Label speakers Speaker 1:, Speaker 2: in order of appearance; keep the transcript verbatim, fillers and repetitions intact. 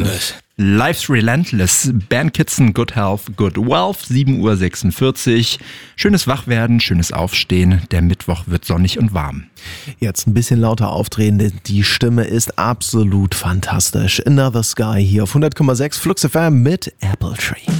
Speaker 1: Relentless.
Speaker 2: Life's Relentless, Ben Kitson, Good Health, Good Wealth, sieben Uhr sechsundvierzig. Schönes Wachwerden, schönes Aufstehen. Der Mittwoch wird sonnig und warm.
Speaker 1: Jetzt ein bisschen lauter aufdrehen, denn die Stimme ist absolut fantastisch. Another Sky hier auf hundert Komma sechs Flux F M mit Apple Tree.